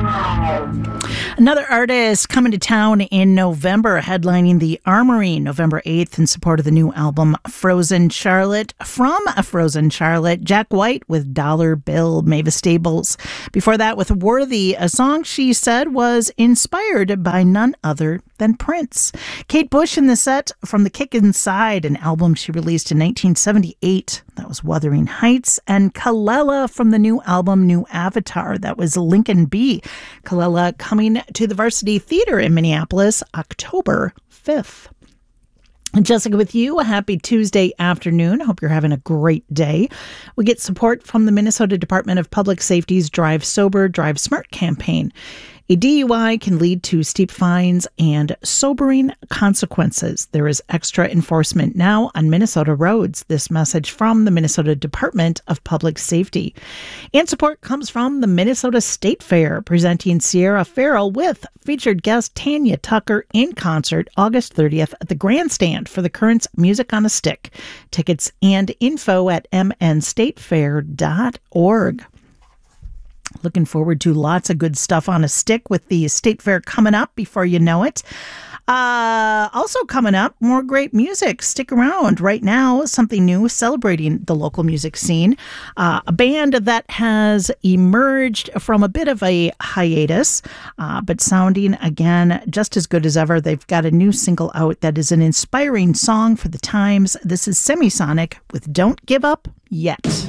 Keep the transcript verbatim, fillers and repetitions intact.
Another artist coming to town in November, headlining the Armory November eighth in support of the new album Frozen Charlotte. From Frozen Charlotte, Jack White with Dollar Bill, Mavis Staples. Before that with Worthy, a song she said was inspired by none other than Prince. Kate Bush in the set from The Kick Inside, an album she released in nineteen seventy-eight. That was Wuthering Heights. And Kalela from the new album New Avatar. That was Lincoln B. Kalela coming to the Varsity Theater in Minneapolis October fifth. Jessica with you, a happy Tuesday afternoon. Hope you're having a great day. We get support from the Minnesota Department of Public Safety's Drive Sober, Drive Smart campaign. A D U I can lead to steep fines and sobering consequences. There is extra enforcement now on Minnesota roads. This message from the Minnesota Department of Public Safety. And support comes from the Minnesota State Fair, presenting Sierra Farrell with featured guest Tanya Tucker in concert August thirtieth at the Grandstand for the Currents Music on a Stick. Tickets and info at m n state fair dot org. Looking forward to lots of good stuff on a stick with the State Fair coming up before you know it. Uh, also coming up, more great music. Stick around. Right now, something new celebrating the local music scene. Uh, a band that has emerged from a bit of a hiatus, uh, but sounding again just as good as ever. They've got a new single out that is an inspiring song for the times. This is Semisonic with Don't Give Up Yet.